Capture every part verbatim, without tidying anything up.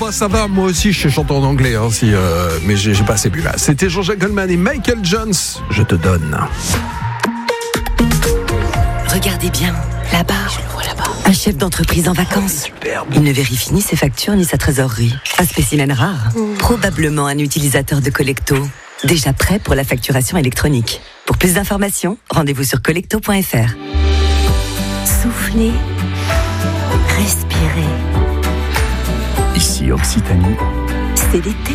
bah ça va, moi aussi je sais chanter en anglais, hein, si, euh, mais j'ai, j'ai pas assez bu là. C'était Jean-Jacques Goldman et Michael Jones, je te donne. Regardez bien, là-bas, je le vois là-bas. Un chef d'entreprise en vacances. Superbe. Il ne vérifie ni ses factures ni sa trésorerie. Un spécimen rare. Mmh. Probablement un utilisateur de Collecto. Déjà prêt pour la facturation électronique. Pour plus d'informations, rendez-vous sur collecto point f r. Soufflez. Respirez. Ici Occitanie. C'est l'été.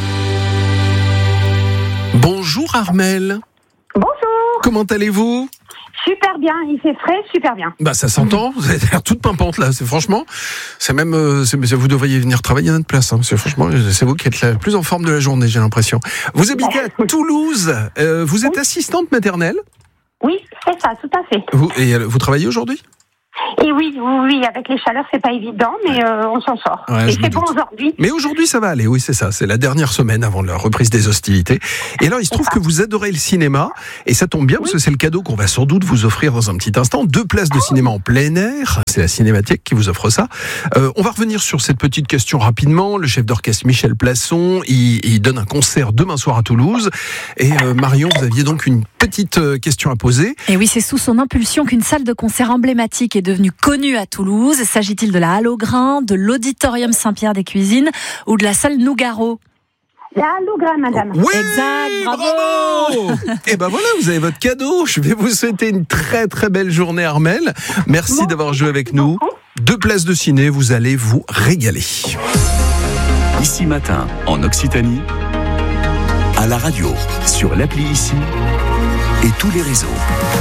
Bonjour Armelle. Bonjour. Comment allez-vous ? Super bien, il fait frais, super bien. Bah ça s'entend, vous avez l'air toute pimpante là, c'est franchement, c'est même, euh, c'est, vous devriez venir travailler à notre place, hein, parce que franchement, c'est vous qui êtes la plus en forme de la journée, j'ai l'impression. Vous habitez à Toulouse, euh, vous êtes assistante maternelle ? Oui, c'est ça, tout à fait. Vous, et vous travaillez aujourd'hui ? Et oui, oui, oui, avec les chaleurs, c'est pas évident, mais euh, on s'en sort. Ouais, et c'est bon aujourd'hui. Mais aujourd'hui, ça va aller, oui, c'est ça. C'est la dernière semaine avant la reprise des hostilités. Et alors, il se trouve que vous adorez le cinéma, et ça tombe bien, oui. Parce que c'est le cadeau qu'on va sans doute vous offrir dans un petit instant. Deux places de oh. cinéma en plein air, c'est la Cinémathèque qui vous offre ça. Euh, on va revenir sur cette petite question rapidement. Le chef d'orchestre Michel Plasson, il, il donne un concert demain soir à Toulouse. Et euh, Marion, vous aviez donc une petite question à poser. Et oui, c'est sous son impulsion qu'une salle de concert emblématique est devenue connue à Toulouse. S'agit-il de la Halle au Grain, de l'Auditorium Saint-Pierre des Cuisines ou de la salle Nougaro ? La Halle au Grain, madame. Oui, exact, bravo, bravo. Et ben voilà, vous avez votre cadeau. Je vais vous souhaiter une très très belle journée, Armelle. Merci bon, d'avoir joué avec nous. Deux places de ciné, vous allez vous régaler. Ici Matin, en Occitanie, à la radio, sur l'appli Ici et tous les réseaux.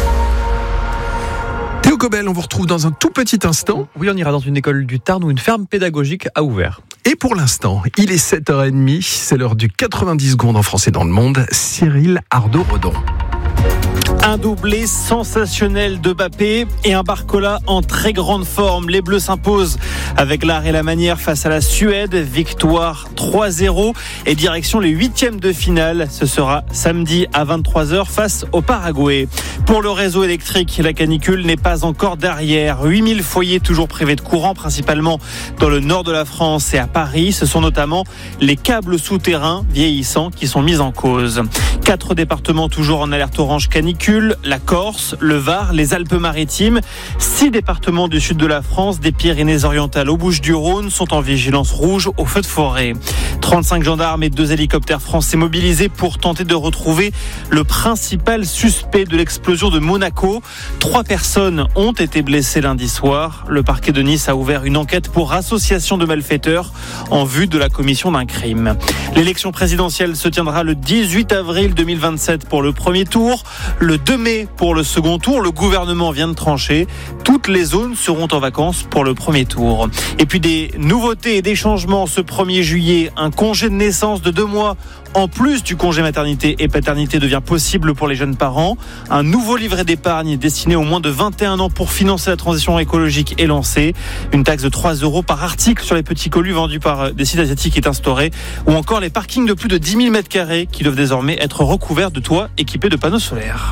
Théo Cobel, on vous retrouve dans un tout petit instant. Oui, on ira dans une école du Tarn où une ferme pédagogique a ouvert. Et pour l'instant, il est sept heures trente, c'est l'heure du quatre-vingt-dix secondes en français dans le monde. Cyril Ardo-Redon. Un doublé sensationnel de Mbappé et un Barcola en très grande forme. Les Bleus s'imposent avec l'art et la manière face à la Suède. Victoire trois zéro et direction les huitièmes de finale. Ce sera samedi à vingt-trois heures face au Paraguay. Pour le réseau électrique, la canicule n'est pas encore derrière. huit mille foyers toujours privés de courant, principalement dans le nord de la France et à Paris. Ce sont notamment les câbles souterrains vieillissants qui sont mis en cause. Quatre départements toujours en alerte orange canicule, la Corse, le Var, les Alpes-Maritimes. Six départements du sud de la France, des Pyrénées-Orientales aux Bouches-du-Rhône, sont en vigilance rouge au feu de forêt. trente-cinq gendarmes et deux hélicoptères français mobilisés pour tenter de retrouver le principal suspect de l'explosion de Monaco. Trois personnes ont été blessées lundi soir. Le parquet de Nice a ouvert une enquête pour association de malfaiteurs en vue de la commission d'un crime. L'élection présidentielle se tiendra le dix-huit avril deux mille vingt-sept pour le premier tour, le deux mai pour le second tour. Le gouvernement vient de trancher. Toutes les zones seront en vacances pour le premier tour. Et puis des nouveautés et des changements ce premier juillet. Un congé de naissance de deux mois en plus du congé maternité et paternité devient possible pour les jeunes parents. Un nouveau livret d'épargne destiné aux moins de vingt et un ans pour financer la transition écologique est lancé. Une taxe de trois euros par article sur les petits colis vendus par des sites asiatiques est instaurée. Ou encore les parkings de plus de dix mille mètres carrés qui doivent désormais être recouverts de toits équipés de panneaux solaires.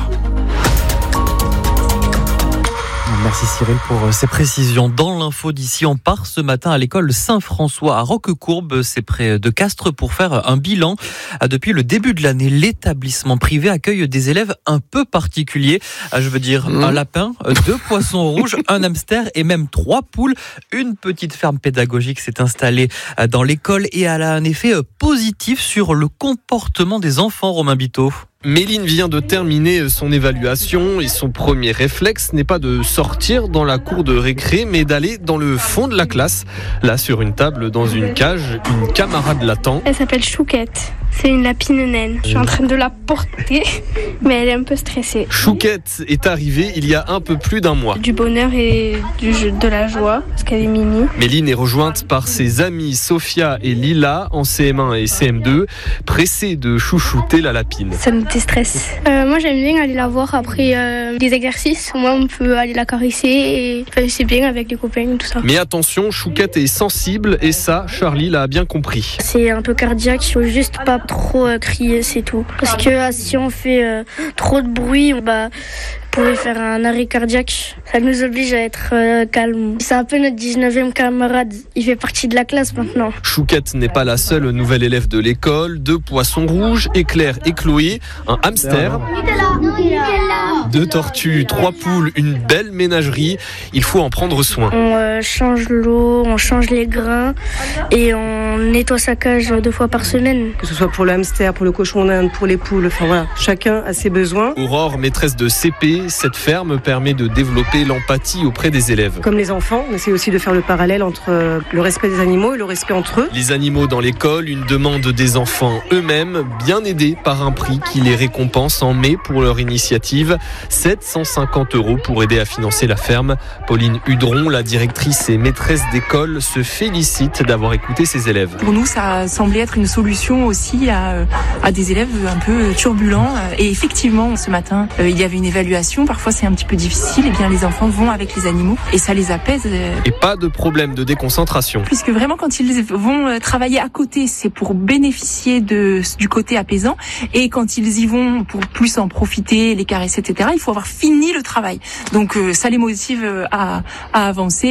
Merci Cyril pour ces précisions. Dans l'info d'ici, on part ce matin à l'école Saint-François à Roquecourbe, c'est près de Castres, pour faire un bilan. Depuis le début de l'année, l'établissement privé accueille des élèves un peu particuliers. Je veux dire mmh. un lapin, deux poissons rouges, un hamster et même trois poules. Une petite ferme pédagogique s'est installée dans l'école et elle a un effet positif sur le comportement des enfants, Romain Biteau. Méline vient de terminer son évaluation et son premier réflexe n'est pas de sortir dans la cour de récré, mais d'aller dans le fond de la classe. Là, sur une table, dans une cage, une camarade l'attend. Elle s'appelle Chouquette. C'est une lapine naine. Je suis en train de la porter, mais elle est un peu stressée. Chouquette est arrivée il y a un peu plus d'un mois. Du bonheur et du jeu, de la joie, parce qu'elle est mini. Méline est rejointe par ses amies Sophia et Lila en C M un et C M deux, pressées de chouchouter la lapine. Ça me déstresse. Euh, moi, j'aime bien aller la voir après euh, des exercices. Moi, on peut aller la caresser et enfin, c'est bien avec les copains et tout ça. Mais attention, Chouquette est sensible et ça, Charlie l'a bien compris. C'est un peu cardiaque, il faut juste pas trop euh, crier, c'est tout. Parce que euh, si on fait euh, trop de bruit, on va pourrait faire un arrêt cardiaque. Ça nous oblige à être euh, calme. C'est un peu notre dix-neuvième camarade. Il fait partie de la classe maintenant. Chouquette n'est pas la seule nouvelle élève de l'école. Deux poissons rouges, Éclair et Chloé, un hamster, deux tortues, trois poules, une belle ménagerie. Il faut en prendre soin. On euh, change l'eau, on change les grains et on nettoie sa cage deux fois par semaine. Que ce soit pour le hamster, pour le cochon d'Inde, pour les poules, enfin voilà, chacun a ses besoins. Aurore, maîtresse de C P, cette ferme permet de développer l'empathie auprès des élèves. Comme les enfants, on essaie aussi de faire le parallèle entre le respect des animaux et le respect entre eux. Les animaux dans l'école, une demande des enfants eux-mêmes, bien aidés par un prix qui les récompense en mai pour leur initiative. sept cent cinquante euros pour aider à financer la ferme. Pauline Hudron, la directrice et maîtresse d'école, se félicite d'avoir écouté ses élèves. Pour nous, ça semblait être une solution aussi à, à des élèves un peu turbulents. Et effectivement, ce matin, il y avait une évaluation. Parfois, c'est un petit peu difficile. Et bien, les enfants vont avec les animaux et ça les apaise. Et pas de problème de déconcentration. Puisque vraiment, quand ils vont travailler à côté, c'est pour bénéficier de, du côté apaisant. Et quand ils y vont pour plus en profiter, les caresser, et cetera, il faut avoir fini le travail. Donc, ça les motive à, à avancer.